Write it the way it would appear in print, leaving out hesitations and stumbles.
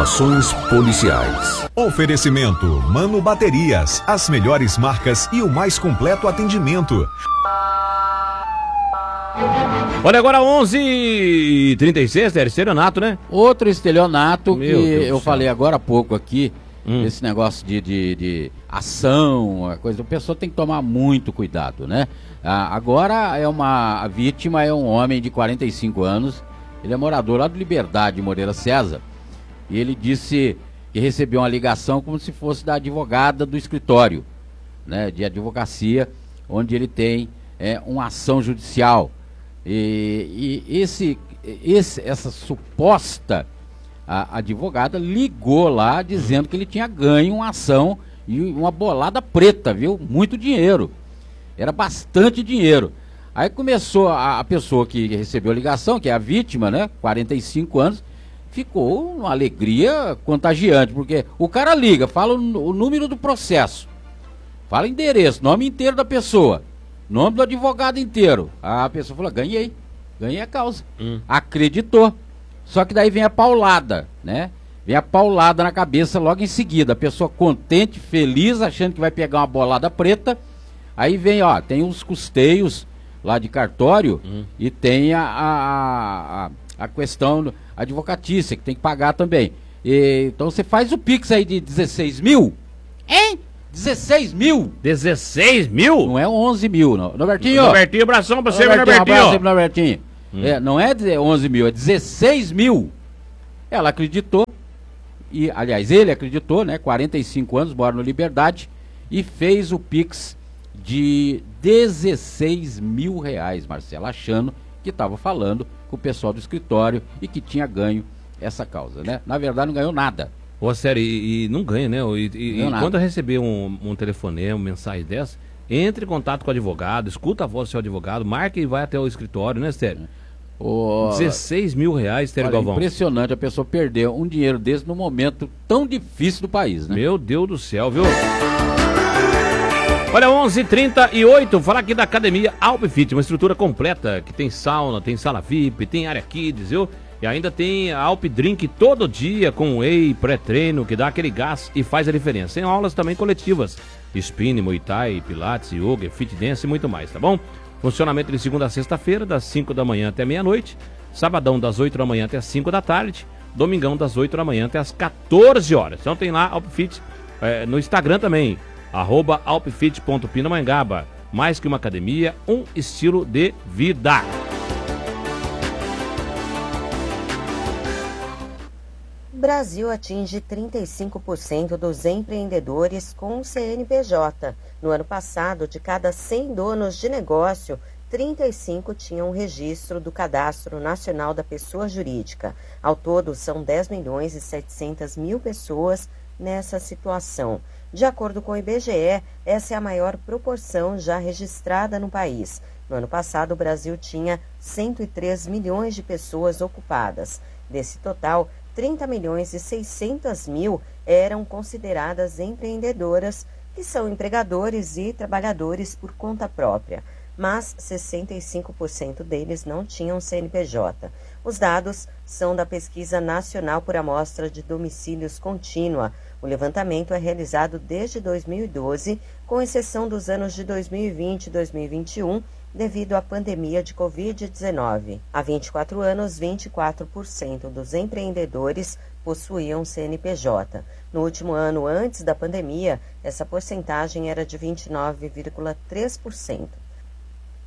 Informações policiais. Oferecimento Mano Baterias, as melhores marcas e o mais completo atendimento. Olha, agora 11h36, estelionato, né? Outro estelionato Meu que Deus eu do falei céu. agora há pouco aqui, esse negócio de ação, a coisa, a pessoa tem que tomar muito cuidado, né? Agora a vítima é um homem de 45 anos, ele é morador lá do Liberdade, Moreira César, e ele disse que recebeu uma ligação como se fosse da advogada do escritório, né, de advocacia, onde ele tem uma ação judicial. Essa suposta advogada ligou lá dizendo que ele tinha ganho uma ação e uma bolada preta, viu? Muito dinheiro. Era bastante dinheiro. Aí começou a pessoa que recebeu a ligação, que é a vítima, né? 45 anos, ficou uma alegria contagiante, porque o cara liga, fala o número do processo, fala endereço, nome inteiro da pessoa, nome do advogado inteiro. A pessoa falou, ganhei a causa. Acreditou. Só que daí vem a paulada, né? Vem a paulada na cabeça logo em seguida. A pessoa contente, feliz, achando que vai pegar uma bolada preta. Aí vem, tem uns custeios lá de cartório e tem a questão advocatícia, que tem que pagar também. Então você faz o Pix aí de 16 mil. Hein? 16 mil? 16 mil? Não é 11 mil, não. Norbertinho! Norbertinho, abração pra você, Norbertinho. Norbertinho. Um abraço aí pro Norbertinho. Não é 11 mil, é 16 mil. Ela acreditou, aliás, ele acreditou, né? 45 anos, mora no Liberdade, e fez o Pix de 16 mil reais, Marcelo, achando que estava falando com o pessoal do escritório e que tinha ganho essa causa, né? Na verdade, não ganhou nada. Ô, sério, e não ganha, né? E quando eu receber um telefonema, mensagem dessa, entre em contato com o advogado, escuta a voz do seu advogado, marque e vai até o escritório, né, Stério? 16 mil reais, Stério Galvão. Impressionante a pessoa perder um dinheiro desse num momento tão difícil do país, né? Meu Deus do céu, viu? Olha, 11h38, falar aqui da Academia Alpfit, uma estrutura completa, que tem sauna, tem sala VIP, tem área kids, viu? E ainda tem a Alp Drink todo dia com whey, pré-treino, que dá aquele gás e faz a diferença. Tem aulas também coletivas, spinning, muay thai, pilates, yoga, fit dance e muito mais, tá bom? Funcionamento de segunda a sexta-feira, das 5 da manhã até meia-noite, sabadão das 8 da manhã até as 5 da tarde, domingão das 8 da manhã até as 14 horas. Então tem lá Alpfit no Instagram também, @alpfit.pindamonhangaba. Mais que uma academia, um estilo de vida. Brasil atinge 35% dos empreendedores com CNPJ. No ano passado, de cada 100 donos de negócio, 35 tinham registro do Cadastro Nacional da Pessoa Jurídica. Ao todo, são 10.700.000 pessoas nessa situação. De acordo com o IBGE, essa é a maior proporção já registrada no país. No ano passado, o Brasil tinha 103 milhões de pessoas ocupadas. Desse total, 30.600.000 eram consideradas empreendedoras, que são empregadores e trabalhadores por conta própria, mas 65% deles não tinham CNPJ. Os dados são da Pesquisa Nacional por Amostra de Domicílios Contínua. O levantamento é realizado desde 2012, com exceção dos anos de 2020 e 2021, devido à pandemia de Covid-19. Há 24 anos, 24% dos empreendedores possuíam CNPJ. No último ano, antes da pandemia, essa porcentagem era de 29,3%.